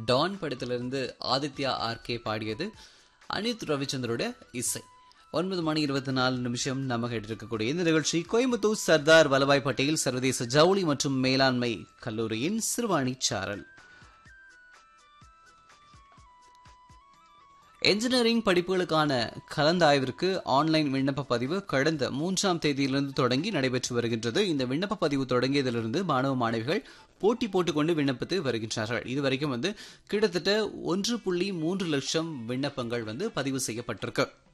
Don படத்திலிருந்து Aditya RK பாடியது, அனித் ரவிச்சந்திரோட இசை. 9:24 நம்ம கேட்டிருக்கக்கூடிய இந்த நிகழ்ச்சி கோயம்புத்தூர் சர்தார் வல்லபாய் பட்டேல் சர்வதேச ஜவுளி மற்றும் மேலாண்மை கல்லூரியின் சிறுவாணி சாரல். என்ஜினியரிங் படிப்புகளுக்கான கலந்தாய்விற்கு ஆன்லைன் விண்ணப்ப பதிவு கடந்த 3ஆம் தேதியிலிருந்து தொடங்கி நடைபெற்று வருகின்றது. இந்த விண்ணப்ப பதிவு தொடங்கியதிலிருந்து மாணவ மாணவிகள் போட்டி போட்டுக்கொண்டு விண்ணப்பித்து வருகின்றார்கள். இதுவரைக்கும் கிட்டத்தட்ட 1.3 லட்சம் விண்ணப்பங்கள் பதிவு செய்யப்பட்டிருக்கு.